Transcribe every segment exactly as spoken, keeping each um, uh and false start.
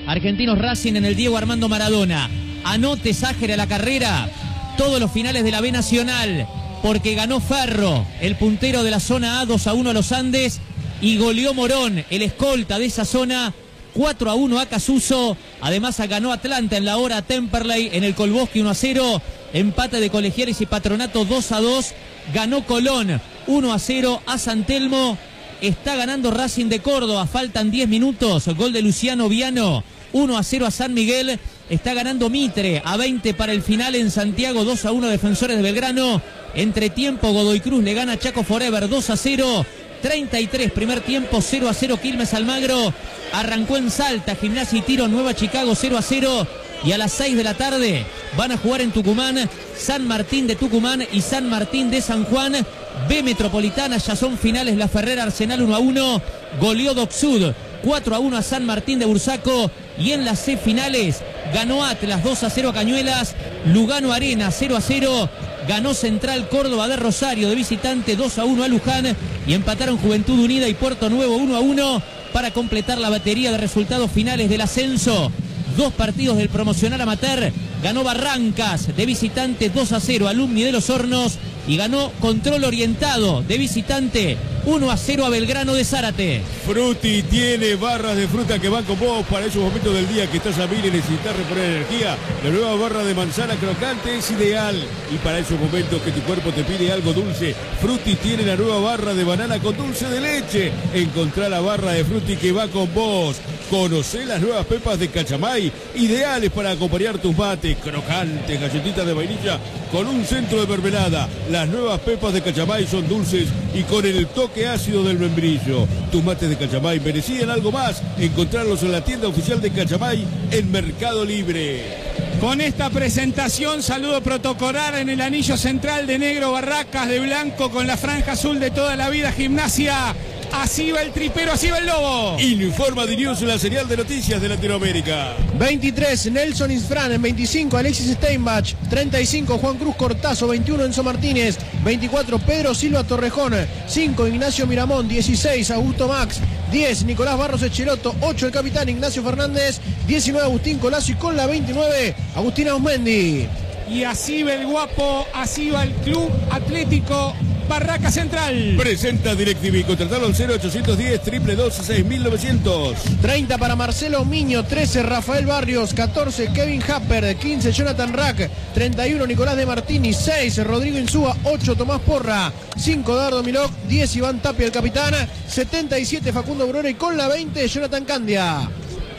Argentinos Racing en el Diego Armando Maradona. Anote Sájera la carrera, todos los finales de la B Nacional, porque ganó Ferro, el puntero de la zona A, dos a uno a los Andes, y goleó Morón, el escolta de esa zona, cuatro a uno a Casuso. Además ganó Atlanta en la hora Temperley, en el Colbosque uno a cero, empate de Colegiales y Patronato dos a dos, ganó Colón uno a cero a San Telmo, está ganando Racing de Córdoba, faltan diez minutos, gol de Luciano Viano, uno a cero a San Miguel. Está ganando Mitre a veinte para el final en Santiago, dos a uno Defensores de Belgrano. Entre tiempo Godoy Cruz le gana a Chaco Forever dos a cero. treinta y tres primer tiempo, cero a cero Quilmes Almagro. Arrancó en Salta, Gimnasia y Tiro, Nueva Chicago cero a cero. Y a las seis de la tarde van a jugar en Tucumán San Martín de Tucumán y San Martín de San Juan. B Metropolitana, ya son finales. La Ferrera Arsenal uno a uno. Goleó Docsud cuatro a uno a San Martín de Bursaco. Y en las C finales ganó Atlas dos a cero a Cañuelas. Lugano Arena cero a cero. Ganó Central Córdoba de Rosario de visitante dos a uno a Luján. Y empataron Juventud Unida y Puerto Nuevo uno a uno para completar la batería de resultados finales del ascenso. Dos partidos del promocional amateur. Ganó Barrancas de visitante dos a cero Alumni de los Hornos. Y ganó Control Orientado de visitante uno a cero a Belgrano de Zárate. Frutti tiene barras de fruta que van con vos para esos momentos del día que estás a mil y necesitas reponer energía. La nueva barra de manzana crocante es ideal. Y para esos momentos que tu cuerpo te pide algo dulce, Frutti tiene la nueva barra de banana con dulce de leche. Encontrá la barra de Frutti que va con vos. Conocé las nuevas pepas de Cachamay, ideales para acompañar tus mates. Crocantes, galletitas de vainilla con un centro de mermelada. Las nuevas pepas de Cachamay son dulces y con el toque ácido del membrillo. Tus mates de Cachamay merecían algo más. Encontrarlos en la tienda oficial de Cachamay en Mercado Libre. Con esta presentación, saludo protocolar en el anillo central de negro, Barracas de blanco con la franja azul de toda la vida, Gimnasia. Así va el tripero, así va el lobo. Informa de News, la señal de noticias de Latinoamérica. veintitrés, Nelson Isfran. En veinticinco, Alexis Steinbach. treinta y cinco, Juan Cruz Cortazo. veintiuno, Enzo Martínez. veinticuatro, Pedro Silva Torrejón. cinco, Ignacio Miramón. dieciséis, Augusto Max. diez, Nicolás Barros Echeloto. ocho, el capitán Ignacio Fernández. diecinueve, Agustín Colazo. Y con la veintinueve, Agustín Ausmendi. Y así va el guapo, así va el Club Atlético Barraca Central. Presenta DirecTV. Contratalo al cero ochocientos diez, dos dos dos, seis mil novecientos. treinta para Marcelo Miño. trece, Rafael Barrios. catorce, Kevin Happer. quince, Jonathan Rack. treinta y uno, Nicolás de Martini. seis, Rodrigo Insúa. ocho, Tomás Porra. cinco, Dardo Milok. diez, Iván Tapia, el capitán. setenta y siete, Facundo Brora. Y con la veinte, Jonathan Candia.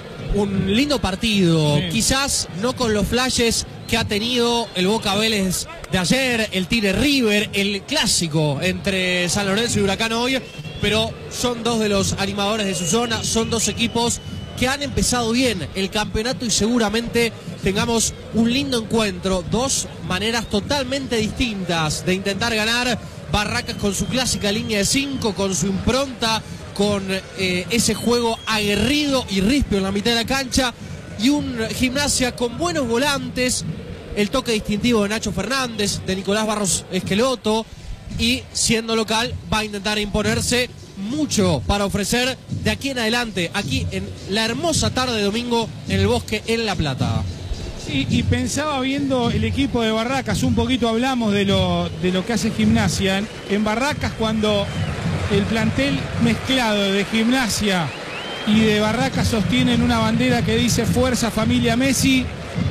Un lindo partido, sí. Quizás no con los flashes que ha tenido el Boca Vélez de ayer, el Tigre River, el clásico entre San Lorenzo y Huracán hoy, pero son dos de los animadores de su zona, son dos equipos que han empezado bien el campeonato y seguramente tengamos un lindo encuentro, dos maneras totalmente distintas de intentar ganar. Barracas con su clásica línea de cinco, con su impronta, con eh, ese juego aguerrido y rispio en la mitad de la cancha, y un Gimnasia con buenos volantes, el toque distintivo de Nacho Fernández, de Nicolás Barros Esqueloto, y siendo local va a intentar imponerse mucho para ofrecer de aquí en adelante, aquí en la hermosa tarde de domingo en el Bosque, en La Plata. Sí, y pensaba viendo el equipo de Barracas, un poquito hablamos de lo, de lo que hace Gimnasia. En Barracas, cuando el plantel mezclado de Gimnasia y de Barracas sostienen una bandera que dice Fuerza Familia Messi,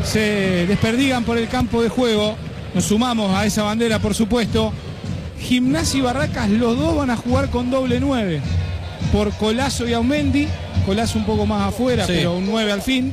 se desperdigan por el campo de juego. Nos sumamos a esa bandera, por supuesto. Gimnasia y Barracas, los dos van a jugar con doble nueve, por Colazo y Aumendi. Colazo un poco más afuera, sí, pero un nueve al fin.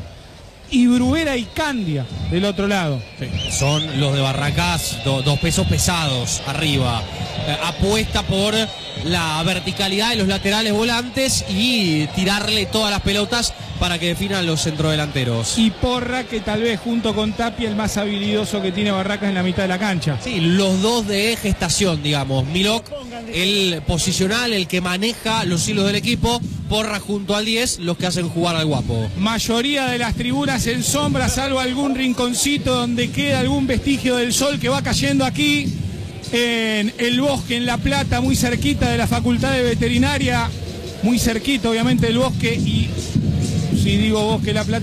Y Bruguera y Candia del otro lado. Sí, son los de Barracas, do, dos pesos pesados arriba. Eh, apuesta por la verticalidad de los laterales volantes y tirarle todas las pelotas para que definan los centrodelanteros. Y Porra, que tal vez junto con Tapia el más habilidoso que tiene Barracas en la mitad de la cancha. Sí, los dos de gestación, digamos. Milok, el posicional, el que maneja los hilos del equipo. Porra junto al diez, los que hacen jugar al guapo. Mayoría de las tribunas en sombra, salvo algún rinconcito donde queda algún vestigio del sol que va cayendo aquí en el Bosque, en La Plata, muy cerquita de la Facultad de Veterinaria, muy cerquita obviamente del Bosque. Y si digo Bosque La Plata